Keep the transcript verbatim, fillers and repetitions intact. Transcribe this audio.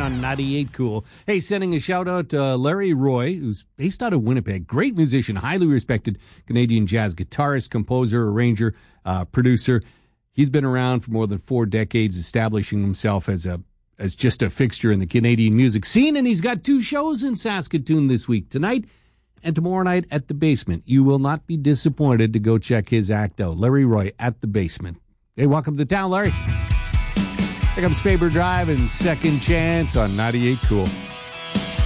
on ninety-eight Cool. Hey, sending a shout out to Larry Roy, who's based out of Winnipeg. Great musician, highly respected Canadian jazz guitarist, composer, arranger, uh, producer. He's been around for more than four decades, establishing himself as a as just a fixture in the Canadian music scene, and he's got two shows in Saskatoon this week, tonight and tomorrow night at The Basement. You will not be disappointed to go check his act out. Larry Roy at The Basement. Hey, welcome to town, Larry. Here comes Faber Drive and Second Chance on ninety-eight Cool.